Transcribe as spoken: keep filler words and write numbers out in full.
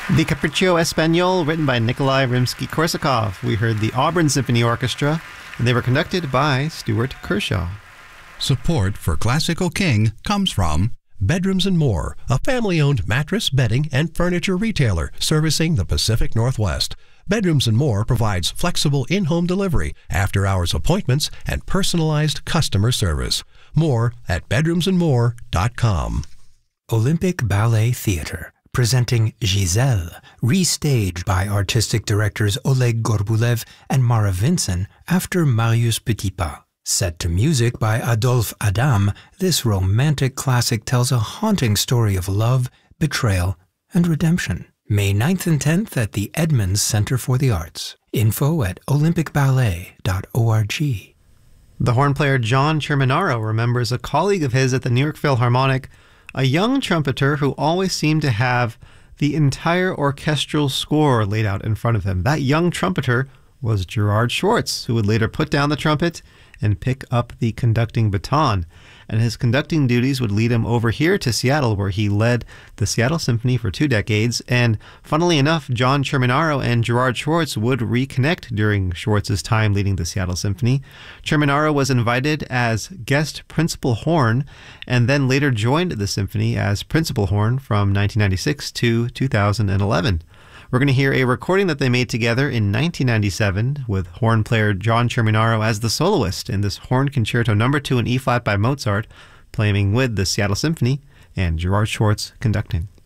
The Capriccio Espagnol, written by Nikolai Rimsky-Korsakov. We heard the Auburn Symphony Orchestra, and they were conducted by Stuart Kershaw. Support for Classical King comes from Bedrooms and More, a family-owned mattress, bedding, and furniture retailer servicing the Pacific Northwest. Bedrooms and More provides flexible in-home delivery, after-hours appointments, and personalized customer service. More at bedrooms and more dot com. Olympic Ballet Theatre, presenting Giselle, restaged by artistic directors Oleg Gorbulev and Mara Vinson after Marius Petipa. Set to music by Adolphe Adam, this romantic classic tells a haunting story of love, betrayal, and redemption. May ninth and tenth at the Edmonds Center for the Arts. Info at olympic ballet dot org. The horn player John Cerminaro remembers a colleague of his at the New York Philharmonic, a young trumpeter who always seemed to have the entire orchestral score laid out in front of him. That young trumpeter was Gerard Schwartz, who would later put down the trumpet and pick up the conducting baton. And his conducting duties would lead him over here to Seattle, where he led the Seattle Symphony for two decades. And funnily enough, John Cerminaro and Gerard Schwartz would reconnect during Schwartz's time leading the Seattle Symphony. Cerminaro was invited as guest principal horn and then later joined the symphony as principal horn from nineteen ninety-six to two thousand eleven. We're going to hear a recording that they made together in nineteen ninety-seven with horn player John Cerminaro as the soloist in this Horn Concerto number two in E-flat by Mozart, playing with the Seattle Symphony, and Gerard Schwartz conducting.